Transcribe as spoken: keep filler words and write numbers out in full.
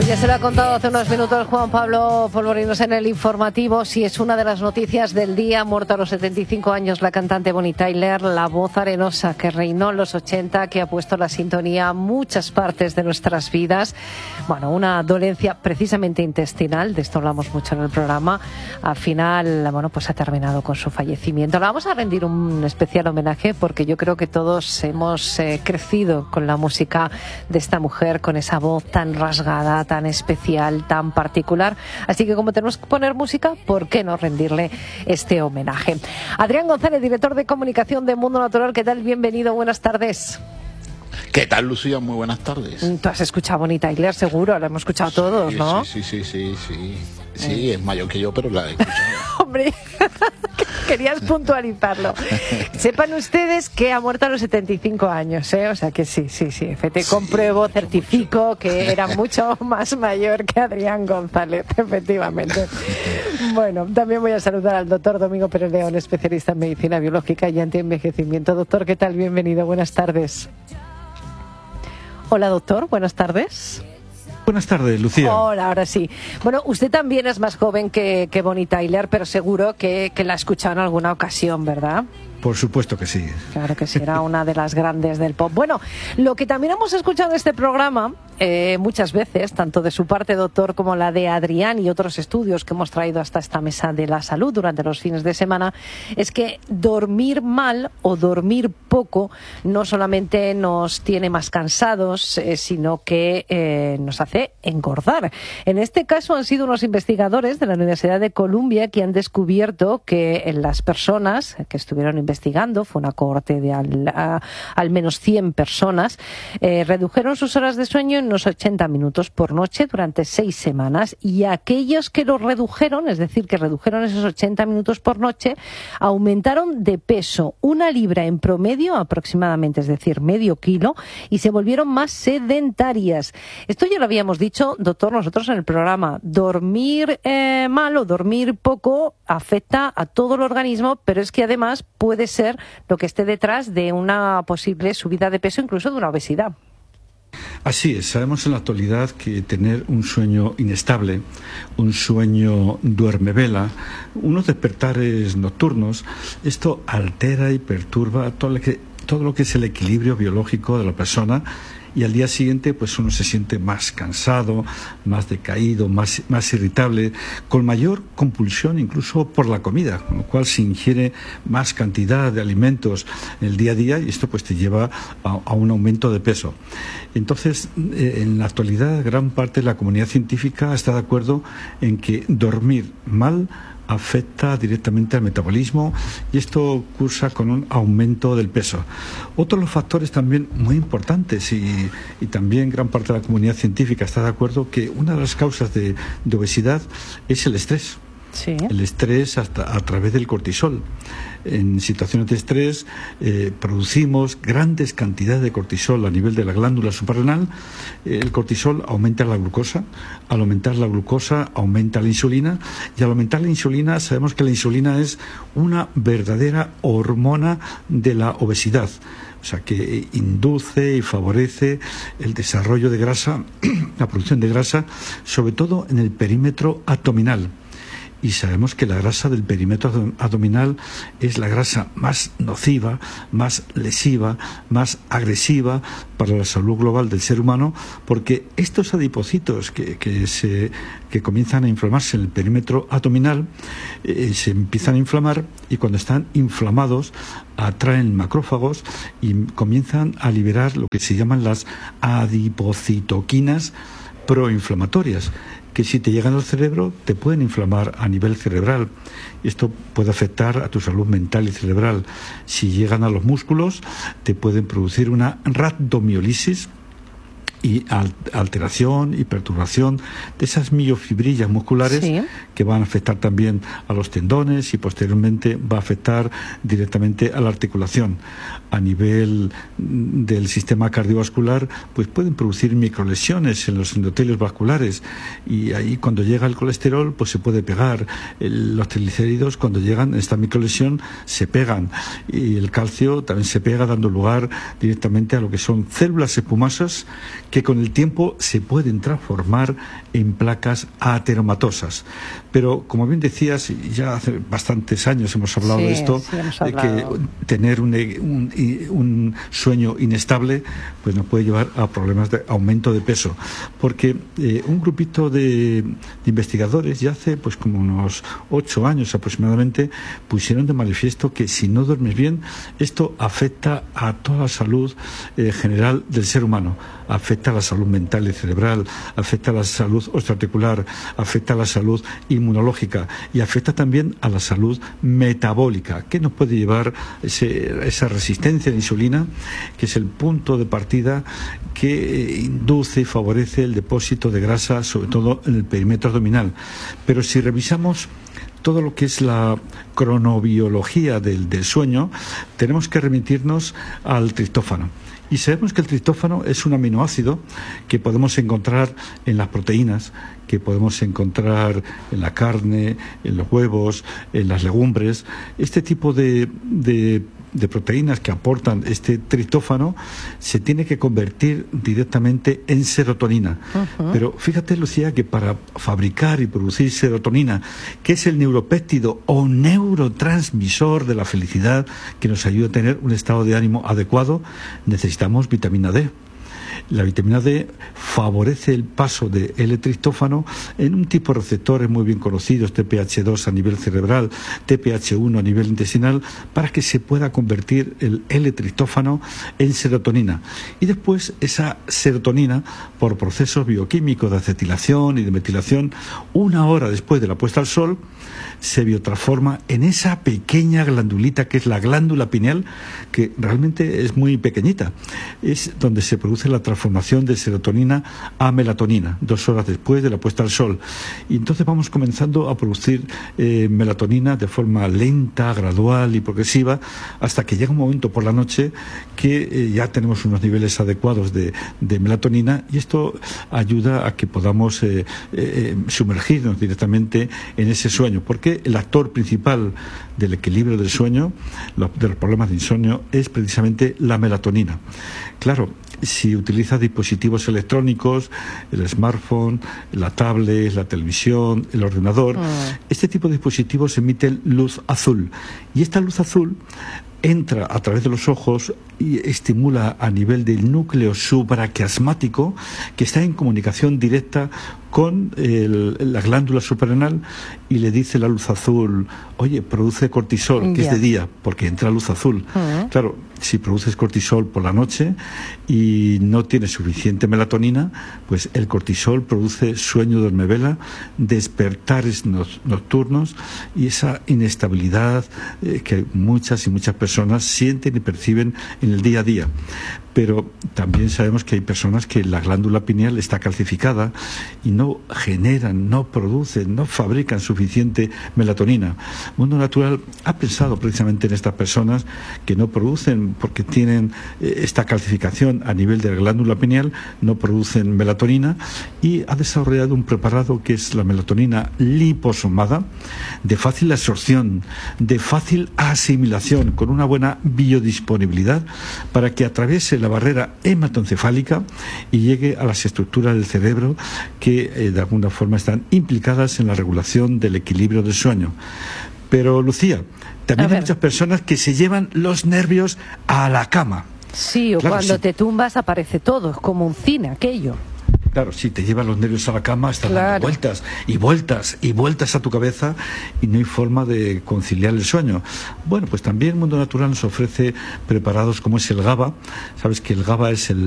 Ya se lo ha contado hace unos minutos Juan Pablo Polvorinos en el informativo. Sí, es una de las noticias del día. Muerta a los setenta y cinco años la cantante Bonnie Tyler, la voz arenosa que reinó en los ochenta, que ha puesto la sintonía a muchas partes de nuestras vidas. Bueno, una dolencia precisamente intestinal, de esto hablamos mucho en el programa. Al final, bueno, pues ha terminado con su fallecimiento. Le vamos a rendir un especial homenaje porque yo creo que todos hemos eh, crecido con la música de esta mujer, con esa voz tan rasgada, tan especial, tan particular. Así que como tenemos que poner música, ¿por qué no rendirle este homenaje? Adrián González, director de comunicación de Mundo Natural, ¿qué tal? Bienvenido, buenas tardes. ¿Qué tal, Lucía? Muy buenas tardes. Tú has escuchado a Bonnie Tyler, seguro, lo hemos escuchado sí, todos, ¿no? Sí, sí, sí, sí, sí. Sí, es mayor que yo, pero la he escuchado. Hombre, querías puntualizarlo. Sepan ustedes que ha muerto a los setenta y cinco años, ¿eh? O sea que sí, sí, sí. Te compruebo, sí, certifico mucho. Que era mucho más mayor que Adrián González, efectivamente. Bueno, también voy a saludar al doctor Domingo Pérez León, especialista en medicina biológica y antienvejecimiento. Doctor, ¿qué tal? Bienvenido, buenas tardes. Hola, doctor, buenas tardes. Buenas tardes, Lucía. Hola, ahora sí. Bueno, usted también es más joven que, que Bonnie Tyler, pero seguro que, que la ha escuchado en alguna ocasión, ¿verdad? Por supuesto que sí. Claro que sí, era una de las grandes del pop. Bueno, lo que también hemos escuchado en este programa eh, muchas veces, tanto de su parte, doctor, como la de Adrián y otros estudios que hemos traído hasta esta mesa de la salud durante los fines de semana, es que dormir mal o dormir poco no solamente nos tiene más cansados, eh, sino que eh, nos hace engordar. En este caso han sido unos investigadores de la Universidad de Columbia que han descubierto que en las personas que estuvieron investigando investigando, fue una cohorte de al, a, al menos cien personas, eh, redujeron sus horas de sueño en unos ochenta minutos por noche durante seis semanas, y aquellos que lo redujeron, es decir, que redujeron esos ochenta minutos por noche, aumentaron de peso una libra en promedio aproximadamente, es decir, medio kilo, y se volvieron más sedentarias. Esto ya lo habíamos dicho, doctor, nosotros en el programa. Dormir eh, mal o dormir poco afecta a todo el organismo, pero es que además puede ser lo que esté detrás de una posible subida de peso, incluso de una obesidad. Así es, sabemos en la actualidad que tener un sueño inestable, un sueño duermevela, unos despertares nocturnos, esto altera y perturba todo lo que, todo lo que es el equilibrio biológico de la persona. Y al día siguiente pues uno se siente más cansado, más decaído, más, más irritable, con mayor compulsión incluso por la comida, con lo cual se ingiere más cantidad de alimentos en el día a día y esto pues te lleva a, a un aumento de peso. Entonces, eh, en la actualidad gran parte de la comunidad científica está de acuerdo en que dormir mal afecta directamente al metabolismo y esto cursa con un aumento del peso. Otro de los factores también muy importantes y, y también gran parte de la comunidad científica está de acuerdo que una de las causas de, de obesidad es el estrés. Sí. El estrés hasta a través del cortisol. En situaciones de estrés eh, producimos grandes cantidades de cortisol a nivel de la glándula suprarrenal. El cortisol aumenta la glucosa, al aumentar la glucosa aumenta la insulina y al aumentar la insulina sabemos que la insulina es una verdadera hormona de la obesidad. O sea, que induce y favorece el desarrollo de grasa, la producción de grasa, sobre todo en el perímetro abdominal. Y sabemos que la grasa del perímetro abdominal es la grasa más nociva, más lesiva, más agresiva para la salud global del ser humano, porque estos adipocitos que, que, se, que comienzan a inflamarse en el perímetro abdominal eh, se empiezan a inflamar y cuando están inflamados atraen macrófagos y comienzan a liberar lo que se llaman las adipocitoquinas proinflamatorias, que si te llegan al cerebro te pueden inflamar a nivel cerebral. Esto puede afectar a tu salud mental y cerebral. Si llegan a los músculos te pueden producir una rhabdomiólisis y alteración y perturbación de esas miofibrillas musculares, sí, que van a afectar también a los tendones y posteriormente va a afectar directamente a la articulación. A nivel del sistema cardiovascular, pues pueden producir microlesiones en los endotelios vasculares y ahí cuando llega el colesterol pues se puede pegar. El, los triglicéridos cuando llegan a esta microlesión se pegan y el calcio también se pega dando lugar directamente a lo que son células espumosas que con el tiempo se pueden transformar en placas ateromatosas. Pero, como bien decías, ya hace bastantes años hemos hablado sí, de esto, sí, hemos de hablado. que tener un, un, un sueño inestable pues nos puede llevar a problemas de aumento de peso. Porque eh, un grupito de, de investigadores ya hace pues como unos ocho años aproximadamente pusieron de manifiesto que si no duermes bien, esto afecta a toda la salud eh, general del ser humano. Afecta a la salud mental y cerebral, afecta a la salud osteoarticular, afecta a la salud inmunológica y afecta también a la salud metabólica, que nos puede llevar ese, esa resistencia a la insulina, que es el punto de partida que induce y favorece el depósito de grasa, sobre todo en el perímetro abdominal. Pero si revisamos todo lo que es la cronobiología del, del sueño, tenemos que remitirnos al triptófano. Y sabemos que el triptófano es un aminoácido que podemos encontrar en las proteínas, que podemos encontrar en la carne, en los huevos, en las legumbres. Este tipo de, de, de proteínas que aportan este triptófano se tiene que convertir directamente en serotonina. Uh-huh. Pero fíjate, Lucía, que para fabricar y producir serotonina, que es el neuropéptido o neurotransmisor de la felicidad que nos ayuda a tener un estado de ánimo adecuado, necesitamos vitamina D. La vitamina D favorece el paso de L-triptófano en un tipo de receptores muy bien conocidos, T P H dos a nivel cerebral, T P H uno a nivel intestinal, para que se pueda convertir el L-triptófano en serotonina. Y después esa serotonina, por procesos bioquímicos de acetilación y de metilación, una hora después de la puesta al sol, se biotransforma en esa pequeña glandulita que es la glándula pineal, que realmente es muy pequeñita. Es donde se produce la transformación de serotonina a melatonina, dos horas después de la puesta al sol. Y entonces vamos comenzando a producir eh, melatonina de forma lenta, gradual y progresiva, hasta que llega un momento por la noche que eh, ya tenemos unos niveles adecuados de, de melatonina, y esto ayuda a que podamos eh, eh, sumergirnos directamente en ese sueño, porque el actor principal del equilibrio del sueño, de los problemas de insomnio, es precisamente la melatonina. Claro, si utilizas dispositivos electrónicos, el smartphone, la tablet, la televisión, el ordenador, mm. este tipo de dispositivos emiten luz azul. Y esta luz azul entra a través de los ojos y estimula a nivel del núcleo supraquiasmático, que está en comunicación directa con el, la glándula suprarrenal, y le dice la luz azul, oye, produce cortisol, que yeah. es de día, porque entra luz azul. Uh-huh. Claro, si produces cortisol por la noche y no tienes suficiente melatonina, pues el cortisol produce sueño dormevela, despertares no, nocturnos y esa inestabilidad eh, que muchas y muchas personas sienten y perciben en el día a día. Pero también sabemos que hay personas que la glándula pineal está calcificada y no generan, no producen, no fabrican suficiente melatonina. Mundo Natural ha pensado precisamente en estas personas que no producen, porque tienen eh, esta calcificación a nivel de la glándula pineal, no producen melatonina, y ha desarrollado un preparado que es la melatonina liposomada, de fácil absorción, de fácil asimilación, con una buena biodisponibilidad, para que atraviese la barrera hematoencefálica y llegue a las estructuras del cerebro que eh, de alguna forma están implicadas en la regulación del equilibrio del sueño. Pero, Lucía, también hay muchas personas que se llevan los nervios a la cama. Sí, o claro, cuando sí. te tumbas aparece todo, es como un cine aquello. Claro, si te llevan los nervios a la cama, estás claro. dando vueltas y vueltas y vueltas a tu cabeza y no hay forma de conciliar el sueño. Bueno, pues también Mundo Natural nos ofrece preparados como es el GABA. Sabes que el GABA es el